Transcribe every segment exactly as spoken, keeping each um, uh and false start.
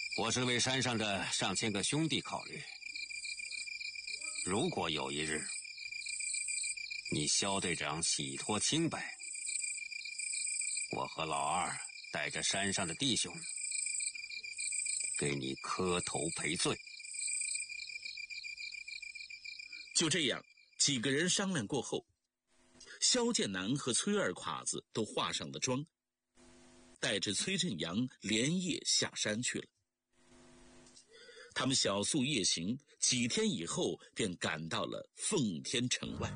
我是为山上的上千个兄弟考虑。如果有一日，你肖队长洗脱清白，我和老二带着山上的弟兄，给你磕头赔罪。 就这样，几个人商量过后，萧剑南和崔二侉子都化上了妆，带着崔振阳连夜下山去了。他们小宿夜行，几天以后便赶到了奉天城外。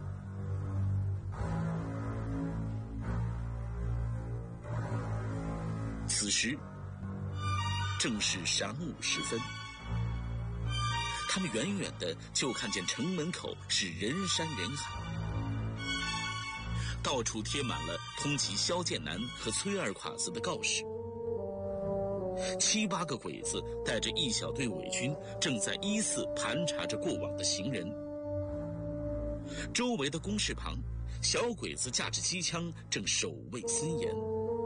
此时正是晌午时分，他们远远的就看见城门口是人山人海，到处贴满了通缉萧剑南和崔二侉子的告示。七八个鬼子带着一小队伪军，正在依次盘查着过往的行人。周围的工事旁，小鬼子架着机枪，正守卫森严。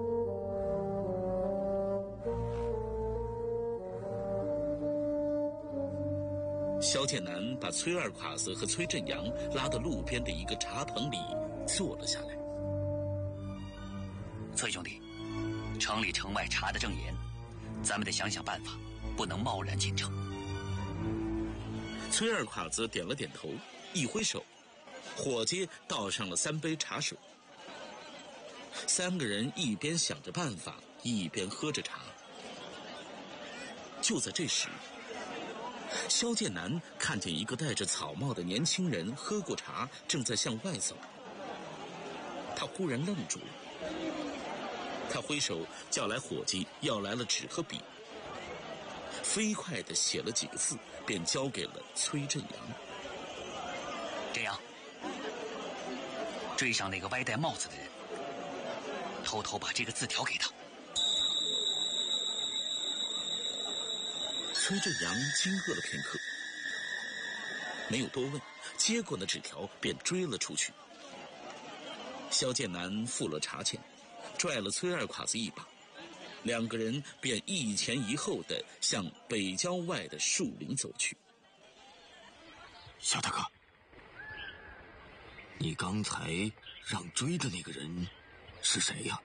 萧剑南把崔二侉子和崔振阳拉到路边的一个茶棚里坐了下来。 崔兄弟，城里城外查得正严，咱们得想想办法，不能贸然进城。 崔二侉子点了点头，一挥手，伙计倒上了三杯茶水。三个人一边想着办法，一边喝着茶。就在这时，萧剑南看见一个戴着草帽的年轻人喝过茶，正在向外走。他忽然愣住了，他挥手叫来伙计，要来了纸和笔，飞快地写了几个字，便交给了崔振阳。 这样，追上那个歪戴帽子的人，偷偷把这个字条给他。 崔振阳惊愕了片刻，没有多问，接过那纸条便追了出去。萧剑南付了茶钱，拽了崔二侉子一把，两个人便一前一后地向北郊外的树林走去。 萧大哥，你刚才让追的那个人是谁呀？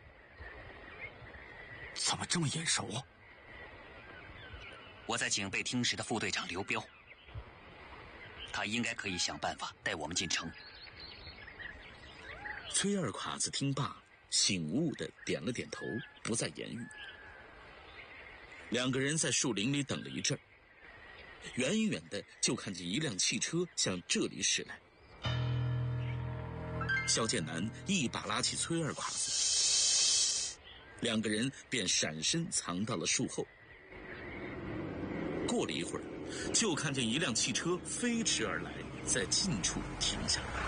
怎么这么眼熟啊？ 我在警备厅时的副队长刘彪，他应该可以想办法带我们进城。 崔二侉子听罢，醒悟地点了点头，不再言语。两个人在树林里等了一阵，远远的就看见一辆汽车向这里驶来。萧剑南一把拉起崔二侉子，两个人便闪身藏到了树后。过了一会儿，就看见一辆汽车飞驰而来，在近处停下来。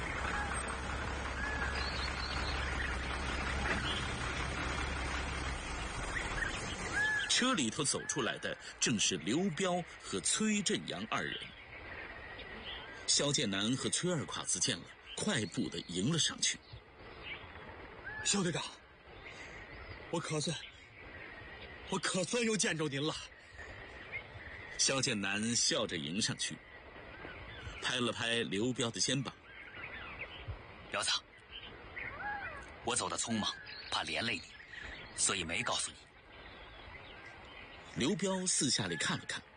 车里头走出来的正是刘彪和崔振阳二人。萧剑南和崔二侉子见了，快步地迎了上去。 萧队长，我可算我可算又见着您了。 萧剑南笑着迎上去，拍了拍刘彪的肩膀。 彪子，我走得匆忙，怕连累你，所以没告诉你。 刘彪四下里看了看。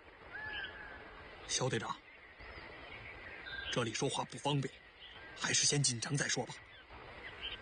萧队长，这里说话不方便，还是先进城再说吧。